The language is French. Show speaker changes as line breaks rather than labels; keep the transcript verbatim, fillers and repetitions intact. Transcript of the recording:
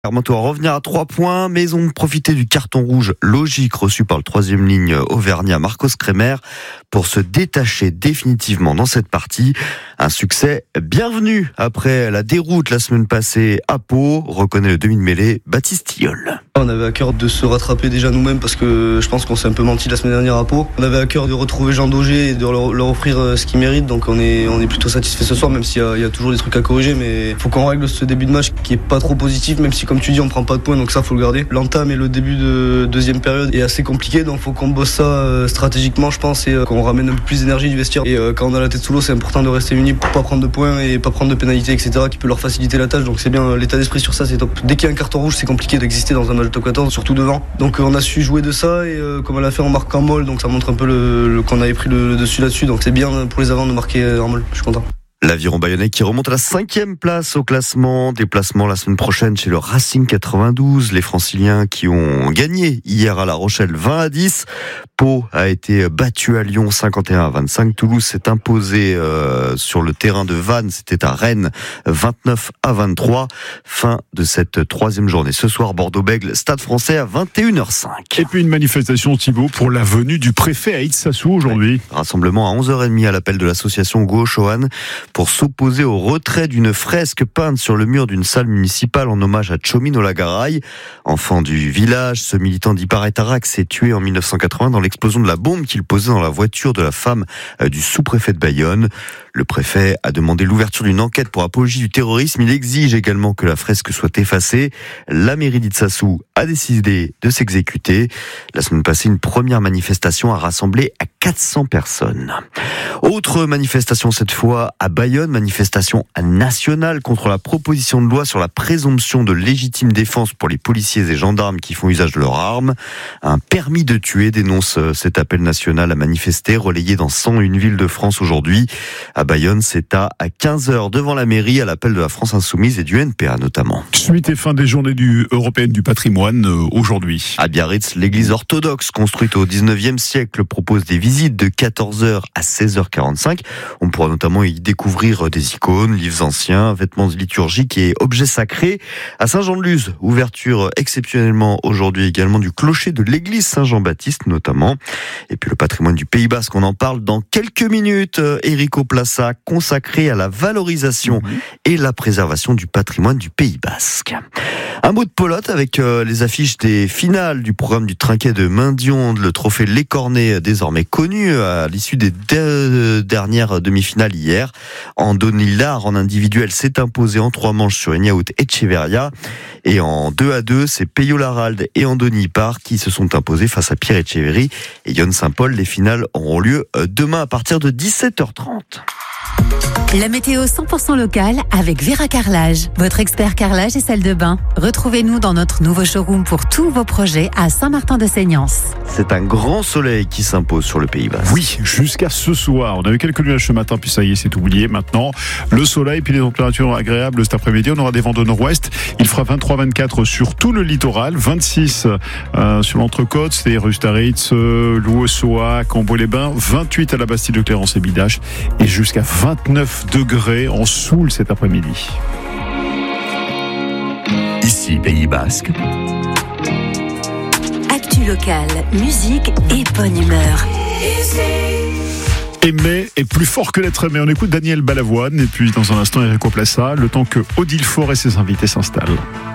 Clermontois à revenir à trois points, mais ont profité du carton rouge logique reçu par le troisième ligne auvergnat Marcos Kremer pour se détacher définitivement dans cette partie. Un succès bienvenu après la déroute la semaine passée à Pau, reconnaît le demi de mêlée Baptiste Tilleul.
On avait à cœur de se rattraper déjà nous-mêmes parce que je pense qu'on s'est un peu menti la semaine dernière à Pau. On avait à cœur de retrouver Jean Daugé et de leur, leur offrir ce qu'ils méritent, donc on est, on est plutôt satisfait ce soir, même s'il y a, il y a toujours des trucs à corriger, mais il faut qu'on règle ce début de match qui est pas trop positif, même si comme tu dis on prend pas de points, donc ça faut le garder. L'entame et le début de deuxième période est assez compliqué, donc faut qu'on bosse ça stratégiquement je pense et qu'on ramène un peu plus d'énergie du vestiaire. Et quand on a la tête sous l'eau, c'est important de rester unis pour pas prendre de points et pas prendre de pénalités, et cetera qui peut leur faciliter la tâche, donc c'est bien, l'état d'esprit sur ça c'est top. Dès qu'il y a un carton rouge, c'est compliqué d'exister dans un match de top quatorze, surtout devant. Donc on a su jouer de ça et euh, comme on l'a fait, on marque en molle, donc ça montre un peu le, le, qu'on avait pris le, le dessus là-dessus, donc c'est bien pour les avants de marquer en molle, je suis content.
L'Aviron bayonnais qui remonte à la cinquième place au classement. Déplacement la semaine prochaine chez le Racing quatre-vingt-douze. Les Franciliens qui ont gagné hier à La Rochelle vingt à dix. Pau a été battu à Lyon cinquante et un à vingt-cinq. Toulouse s'est imposé euh, sur le terrain de Vannes. C'était à Rennes vingt-neuf à vingt-trois. Fin de cette troisième journée. Ce soir, Bordeaux-Bègles, Stade Français à vingt et une heures cinq.
Et puis une manifestation, Thibaut, pour la venue du préfet à Itsasou aujourd'hui.
Ouais. Rassemblement à onze heures trente à l'appel de l'association Gauche-Oan pour s'opposer au retrait d'une fresque peinte sur le mur d'une salle municipale en hommage à Tchomin Olagaray. Enfant du village, ce militant d'Iparetarac s'est tué en mille neuf cent quatre-vingts dans l'explosion de la bombe qu'il posait dans la voiture de la femme du sous-préfet de Bayonne. Le préfet a demandé l'ouverture d'une enquête pour apologie du terrorisme. Il exige également que la fresque soit effacée. La mairie d'Itsasou a décidé de s'exécuter. La semaine passée, une première manifestation a rassemblé à quatre cents personnes. Autre manifestation cette fois à Bayonne, manifestation nationale contre la proposition de loi sur la présomption de légitime défense pour les policiers et gendarmes qui font usage de leurs armes. Un permis de tuer dénonce cet appel national à manifester, relayé dans cent une villes de France aujourd'hui. À Bayonne, c'est à quinze heures devant la mairie à l'appel de la France Insoumise et du N P A notamment.
Suite et fin des journées du, européennes du patrimoine euh, aujourd'hui.
À Biarritz, l'église orthodoxe construite au dix-neuvième siècle propose des visites de quatorze heures à seize heures quarante-cinq. On pourra notamment y découvrir des icônes, livres anciens, vêtements liturgiques et objets sacrés. À Saint-Jean-de-Luz, ouverture exceptionnellement aujourd'hui également du clocher de l'église Saint-Jean-Baptiste notamment. Et puis le patrimoine du Pays Basque, on en parle dans quelques minutes. Enrico Plaça, consacré à la valorisation mmh. et la préservation du patrimoine du Pays Basque. Un mot de pelote avec euh, les affiches des finales du programme du Trinquet de Maindion, le trophée Les Cornets désormais connu à l'issue des deux dernières demi-finales hier. Andoni Lar en individuel s'est imposé en trois manches sur Eñaut Echeverria et en deux à deux, c'est Peyo Laralde et Andoni Ipar qui se sont imposés face à Pierre Etcheverry et Yon Saint-Paul. Les finales auront lieu demain à partir de dix-sept heures trente.
La météo cent pour cent locale avec Vera Carrelage, votre expert carrelage et salle de bain. Retrouvez-nous dans notre nouveau showroom pour tous vos projets à Saint-Martin-de-Seignance.
C'est un grand soleil qui s'impose sur le Pays Basque.
Oui, jusqu'à ce soir. On a eu quelques nuages ce matin, puis ça y est, c'est oublié. Maintenant, le soleil, puis les températures agréables cet après-midi. On aura des vents de nord-ouest. Il fera vingt-trois vingt-quatre sur tout le littoral, vingt-six euh, sur l'entrecôte, c'est Rustaritz, euh, Louessoa, Cambo-les-Bains, vingt-huit à la Bastille de Clérance et Bidache, et jusqu'à vingt-neuf degrés en Soule cet après-midi.
Ici, Pays Basque.
Actu local, musique et bonne humeur.
Aimer est plus fort que l'être aimé. On écoute Daniel Balavoine et puis dans un instant Enrico Plaça, le temps que Odile Faure et ses invités s'installent.